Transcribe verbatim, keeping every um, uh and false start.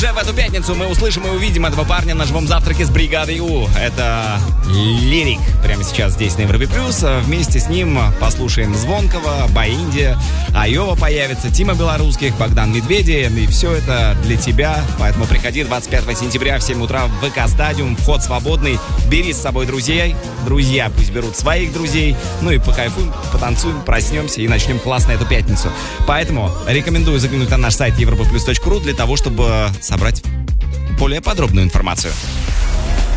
Уже в эту пятницу мы услышим и увидим этого парня на живом завтраке с бригадой У. Это Лирик. Прямо сейчас здесь на Европе Плюс. Вместе с ним послушаем Звонкого, Баинди, Айова появится, Тима Белорусских, Богдан Медведи. И все это для тебя. Поэтому приходи двадцать пятого сентября в семь утра в ВК Стадиум. Вход свободный. Бери с собой друзей. Друзья пусть берут своих друзей. Ну и покайфуем, потанцуем, проснемся и начнем классно эту пятницу. Поэтому рекомендую заглянуть на наш сайт европа плюс точка ру для того, чтобы собрать более подробную информацию.